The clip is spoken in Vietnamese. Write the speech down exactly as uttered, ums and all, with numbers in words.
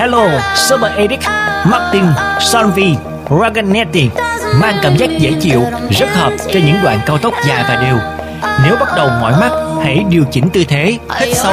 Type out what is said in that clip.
Hello Super Edit Martin Solvi Raganetti mang cảm giác dễ chịu, rất hợp cho những đoạn cao tốc dài và đều. Nếu bắt đầu mỏi mắt, hãy điều chỉnh tư thế, hít sâu